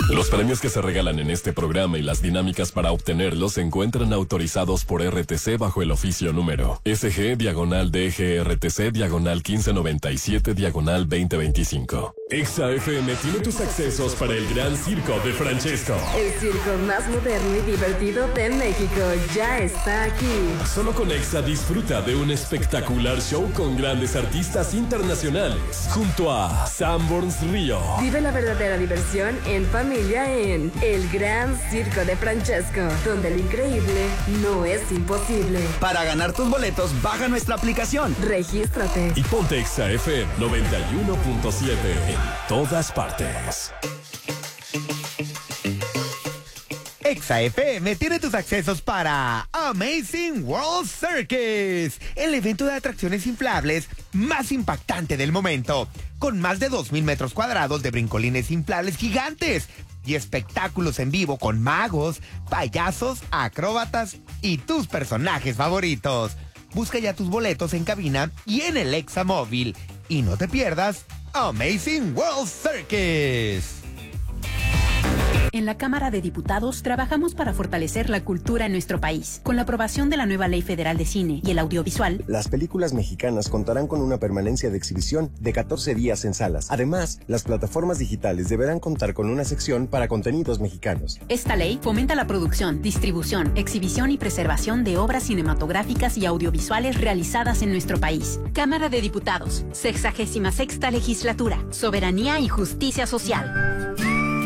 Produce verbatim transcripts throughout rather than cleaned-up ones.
Los premios que se regalan en este programa y las dinámicas para obtenerlos se encuentran autorizados por R T C bajo el oficio número S G diagonal D G R T C diagonal quince noventa y siete diagonal veinte veinticinco. Exa F M tiene tus accesos para el Gran Circo de Francesco. El circo más moderno y divertido de México ya está aquí. Solo con Exa disfruta de un espectacular show con grandes artistas internacionales. Junto a Sanborns Río. Vive la verdadera diversión en familia en El Gran Circo de Francesco, donde lo increíble no es imposible. Para ganar tus boletos, baja nuestra aplicación. Regístrate. Y ponte Exa F M noventa y uno punto siete en todas partes. Exa F M tiene tus accesos para Amazing World Circus, el evento de atracciones inflables más impactante del momento, con más de dos mil metros cuadrados de brincolines inflables gigantes y espectáculos en vivo con magos, payasos, acróbatas y tus personajes favoritos. Busca ya tus boletos en cabina y en el Exa móvil. Y no te pierdas Amazing World Circus. En la Cámara de Diputados trabajamos para fortalecer la cultura en nuestro país. Con la aprobación de la nueva Ley Federal de Cine y el Audiovisual, las películas mexicanas contarán con una permanencia de exhibición de catorce días en salas. Además, las plataformas digitales deberán contar con una sección para contenidos mexicanos. Esta ley fomenta la producción, distribución, exhibición y preservación de obras cinematográficas y audiovisuales realizadas en nuestro país. Cámara de Diputados, sexagésima sexta legislatura, soberanía y justicia social.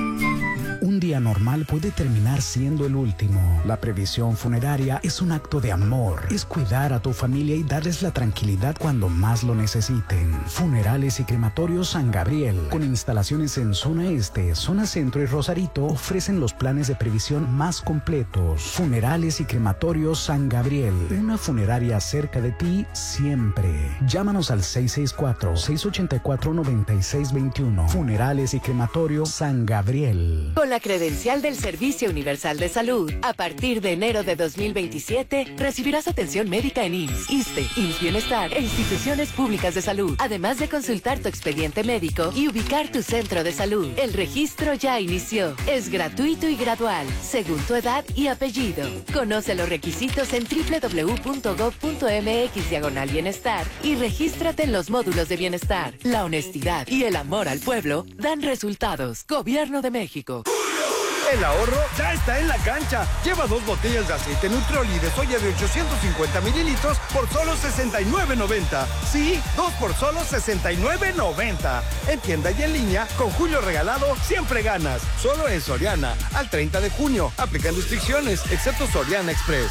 Un día normal puede terminar siendo el último. La previsión funeraria es un acto de amor. Es cuidar a tu familia y darles la tranquilidad cuando más lo necesiten. Funerales y Crematorios San Gabriel, con instalaciones en zona este, zona centro y Rosarito, ofrecen los planes de previsión más completos. Funerales y Crematorios San Gabriel, una funeraria cerca de ti siempre. Llámanos al seis seis cuatro, seis ocho cuatro, nueve seis dos uno. Funerales y Crematorios San Gabriel. Con la credencial del Servicio Universal de Salud, a partir de enero de dos mil veintisiete, recibirás atención médica en I M S S, ISSSTE, I M S S Bienestar e instituciones públicas de salud, además de consultar tu expediente médico y ubicar tu centro de salud. El registro ya inició. Es gratuito y gradual, según tu edad y apellido. Conoce los requisitos en doble u doble u doble u punto gob punto eme equis diagonal bienestar y regístrate en los módulos de bienestar. La honestidad y el amor al pueblo dan resultados. Gobierno de México. El ahorro ya está en la cancha. Lleva dos botellas de aceite Nutroli de soya de ochocientos cincuenta mililitros por solo sesenta y nueve noventa. Sí, dos por solo sesenta y nueve noventa. En tienda y en línea, con Julio Regalado, siempre ganas. Solo en Soriana, al treinta de junio. Aplican restricciones, excepto Soriana Express.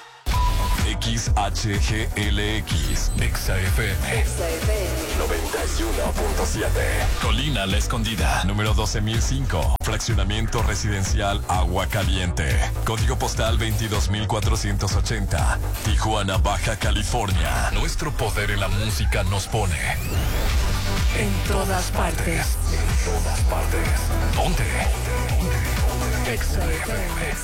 X H G L X, Exa F M noventa y uno punto siete. Colina La Escondida, número doce mil cinco. Fraccionamiento residencial Agua Caliente. Código postal veintidós mil cuatrocientos ochenta. Tijuana, Baja California. Nuestro poder en la música nos pone en todas partes. En todas partes. Ponte. Exa F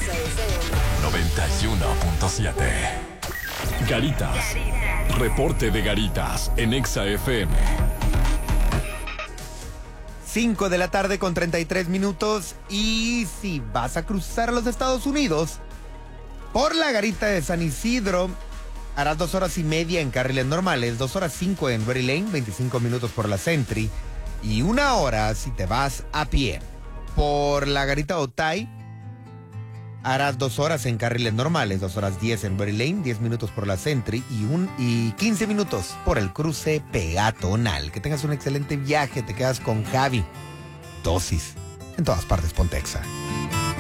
M noventa y uno punto siete. Garitas. Reporte de Garitas en Exa F M. cinco de la tarde con treinta y tres minutos. Y si vas a cruzar los Estados Unidos por la Garita de San Isidro, harás dos horas y media en carriles normales, dos horas cinco en Berry Lane, veinticinco minutos por la Sentry y una hora si te vas a pie. Por la Garita Otay harás dos horas en carriles normales, dos horas diez en Berry Lane, diez minutos por la Sentry y, un, y quince minutos por el cruce peatonal. Que tengas un excelente viaje, te quedas con Javi. Dosis. En todas partes, Pontexa.